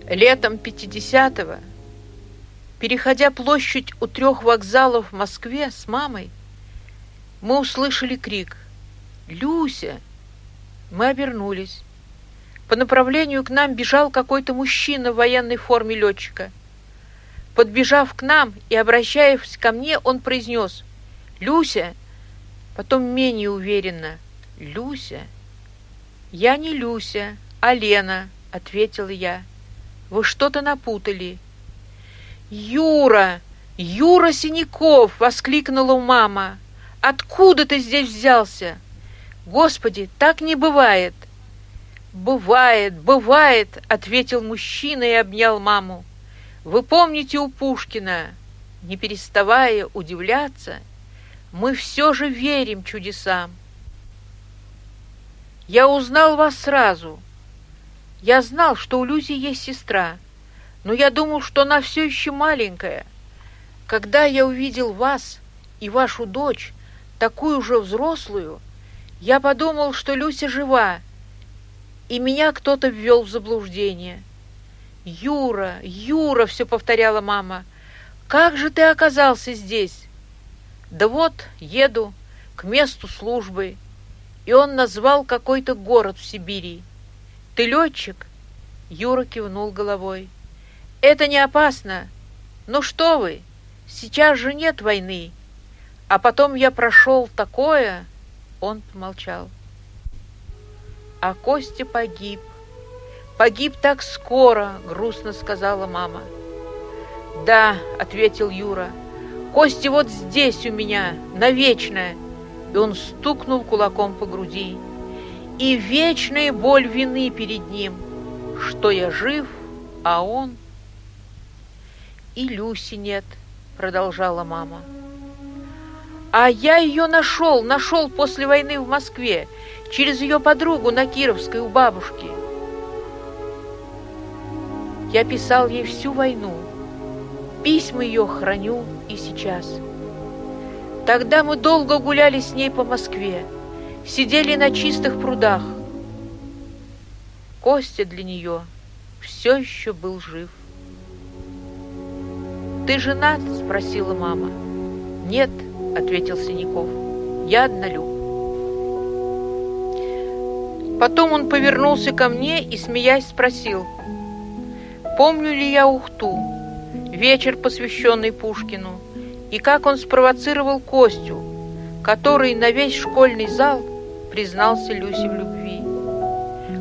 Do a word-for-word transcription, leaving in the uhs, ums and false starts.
Летом пятидесятого, переходя площадь у трех вокзалов в Москве с мамой, мы услышали крик «Люся!». Мы обернулись. По направлению к нам бежал какой-то мужчина в военной форме летчика. Подбежав к нам и обращаясь ко мне, он произнес «Люся!», потом менее уверенно «Люся!». «Я не Люся, а Лена», — ответила я. «Вы что-то напутали». «Юра! Юра Синяков!» — воскликнула мама. «Откуда ты здесь взялся? Господи, так не бывает!» «Бывает, бывает!» — ответил мужчина и обнял маму. «Вы помните у Пушкина, не переставая удивляться, мы все же верим чудесам. Я узнал вас сразу. Я знал, что у Люси есть сестра, но я думал, что она все еще маленькая. Когда я увидел вас и вашу дочь, такую же взрослую, я подумал, что Люся жива, и меня кто-то ввел в заблуждение». «Юра, Юра!» — все повторяла мама. «Как же ты оказался здесь?» «Да вот, еду к месту службы». И он назвал какой-то город в Сибири. «Ты летчик?» Юра кивнул головой. «Это не опасно. Ну что вы, сейчас же нет войны. А потом я прошел такое...» Он помолчал. «А Костя погиб. Погиб так скоро», — грустно сказала мама. «Да», — ответил Юра, — «Костя вот здесь у меня, навечно». И он стукнул кулаком по груди. «И вечная боль вины перед ним, что я жив, а он...» «И Люси нет», — продолжала мама. «А я ее нашел, нашел после войны в Москве, через ее подругу на Кировской у бабушки. Я писал ей всю войну, письма ее храню и сейчас. Тогда мы долго гуляли с ней по Москве, сидели на чистых прудах. Костя для нее все еще был жив». «Ты женат?» — спросила мама. «Нет», — ответил Синяков, — «я однолюб». Потом он повернулся ко мне и, смеясь, спросил: «Помню ли я Ухту, вечер, посвященный Пушкину, и как он спровоцировал Костю, который на весь школьный зал признался Люсе в любви?»